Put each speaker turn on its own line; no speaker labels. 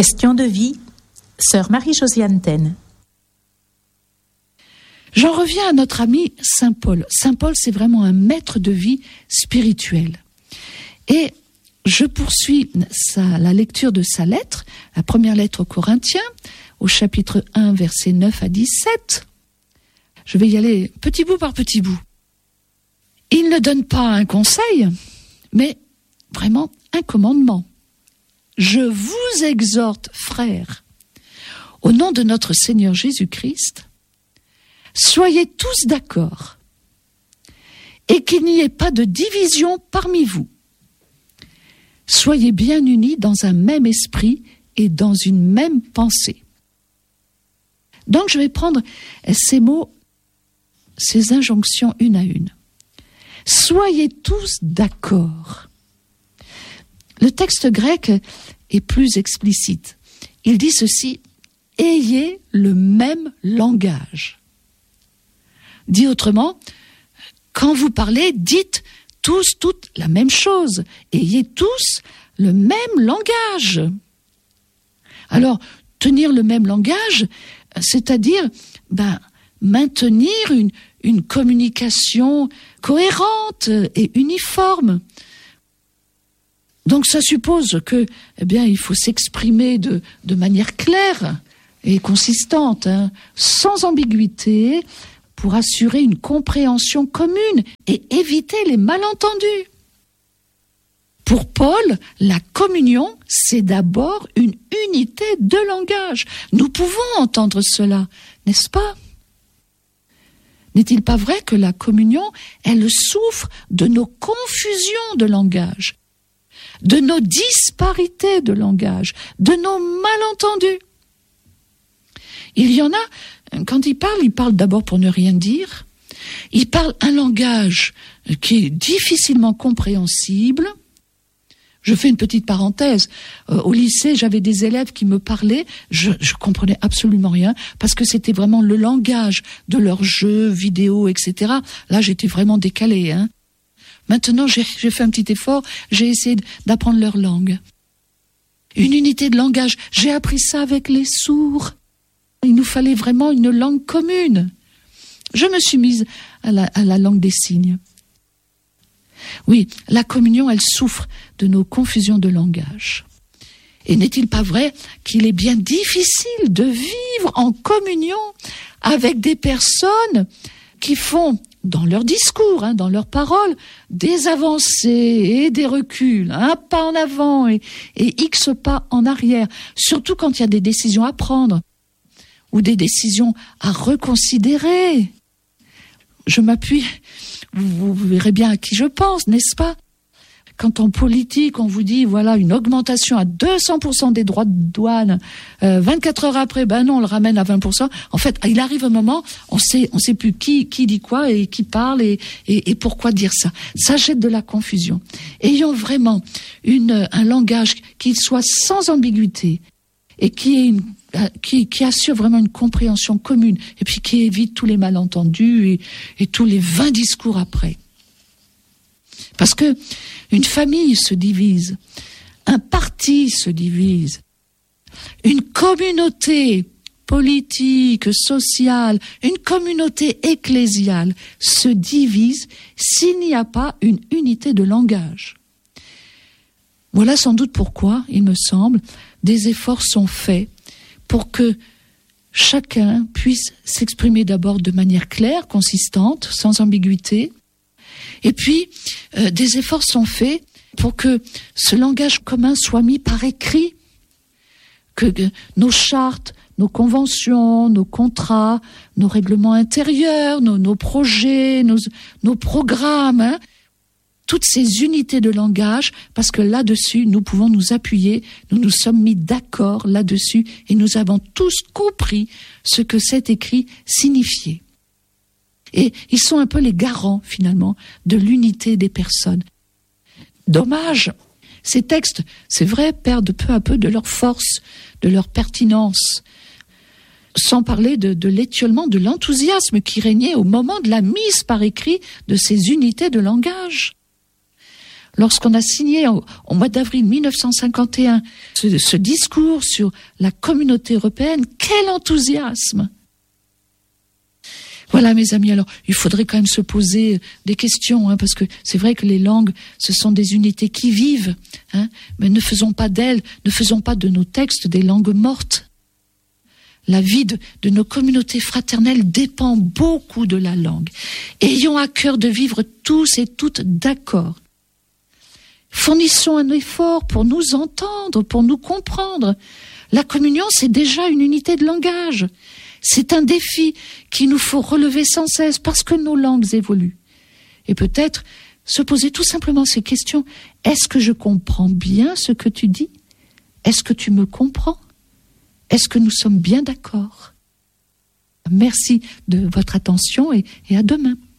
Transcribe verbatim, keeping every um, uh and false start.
Question de vie, sœur Marie-Josiane Taine.
J'en reviens à notre ami Saint Paul. Saint Paul, c'est vraiment un maître de vie spirituel. Et je poursuis sa, la lecture de sa lettre, la première lettre aux Corinthiens, au chapitre un, versets neuf à dix-sept. Je vais y aller petit bout par petit bout. Il ne donne pas un conseil, mais vraiment un commandement. Je vous exhorte, frères, au nom de notre Seigneur Jésus-Christ, soyez tous d'accord et qu'il n'y ait pas de division parmi vous. Soyez bien unis dans un même esprit et dans une même pensée. Donc je vais prendre ces mots, ces injonctions une à une. Soyez tous d'accord. Le texte grec est plus explicite. Il dit ceci, ayez le même langage. Dit autrement, quand vous parlez, dites tous, toutes la même chose. Ayez tous le même langage. Alors, tenir le même langage, c'est-à-dire ben, maintenir une, une communication cohérente et uniforme. Donc ça suppose que, eh bien, il faut s'exprimer de, de manière claire et consistante, hein, sans ambiguïté, pour assurer une compréhension commune et éviter les malentendus. Pour Paul, la communion, c'est d'abord une unité de langage. Nous pouvons entendre cela, n'est-ce pas ? N'est-il pas vrai que la communion, elle souffre de nos confusions de langage, de nos disparités de langage, de nos malentendus? Il y en a, quand il parle, il parle d'abord pour ne rien dire. Il parle un langage qui est difficilement compréhensible. Je fais une petite parenthèse. Euh, au lycée, j'avais des élèves qui me parlaient, je, je comprenais absolument rien, parce que c'était vraiment le langage de leurs jeux, vidéos, et cetera. Là, j'étais vraiment décalée, hein. Maintenant, j'ai, j'ai fait un petit effort, j'ai essayé d'apprendre leur langue. Une unité de langage, j'ai appris ça avec les sourds. Il nous fallait vraiment une langue commune. Je me suis mise à la, à la langue des signes. Oui, la communion, elle souffre de nos confusions de langage. Et n'est-il pas vrai qu'il est bien difficile de vivre en communion avec des personnes qui font, dans leur discours, hein, dans leurs paroles, des avancées et des reculs, un pas en avant et, et X pas en arrière, surtout quand il y a des décisions à prendre ou des décisions à reconsidérer. Je m'appuie, vous, vous verrez bien à qui je pense, n'est-ce pas ? Quand en politique, on vous dit, voilà, une augmentation à deux cents pour cent des droits de douane, euh, vingt-quatre heures après, ben non, on le ramène à vingt pour cent. En fait, il arrive un moment, on sait, on sait plus qui, qui dit quoi et qui parle et, et, et pourquoi dire ça. Ça jette de la confusion. Ayons vraiment une, un langage qui soit sans ambiguïté et qui est une Qui, qui assure vraiment une compréhension commune et puis qui évite tous les malentendus et, et tous les vains discours après. Parce que une famille se divise, un parti se divise, une communauté politique, sociale, une communauté ecclésiale se divise s'il n'y a pas une unité de langage. Voilà sans doute pourquoi, il me semble, des efforts sont faits pour que chacun puisse s'exprimer d'abord de manière claire, consistante, sans ambiguïté. Et puis, euh, des efforts sont faits pour que ce langage commun soit mis par écrit, que, que nos chartes, nos conventions, nos contrats, nos règlements intérieurs, nos, nos projets, nos, nos programmes, hein, toutes ces unités de langage, parce que là-dessus, nous pouvons nous appuyer, nous nous sommes mis d'accord là-dessus et nous avons tous compris ce que cet écrit signifiait. Et ils sont un peu les garants, finalement, de l'unité des personnes. Dommage, ces textes, c'est vrai, perdent peu à peu de leur force, de leur pertinence, sans parler de, de l'étiolement, de l'enthousiasme qui régnait au moment de la mise par écrit de ces unités de langage. Lorsqu'on a signé au, au mois d'avril mille neuf cent cinquante et un ce, ce discours sur la communauté européenne, quel enthousiasme! Voilà, mes amis, alors il faudrait quand même se poser des questions, hein, parce que c'est vrai que les langues, ce sont des unités qui vivent, hein, mais ne faisons pas d'elles, ne faisons pas de nos textes des langues mortes. La vie de, de nos communautés fraternelles dépend beaucoup de la langue. Ayons à cœur de vivre tous et toutes d'accord. Fournissons un effort pour nous entendre, pour nous comprendre. La communion, c'est déjà une unité de langage. C'est un défi qu'il nous faut relever sans cesse parce que nos langues évoluent. Et peut-être se poser tout simplement ces questions. Est-ce que je comprends bien ce que tu dis? Est-ce que tu me comprends? Est-ce que nous sommes bien d'accord? Merci de votre attention et, et à demain.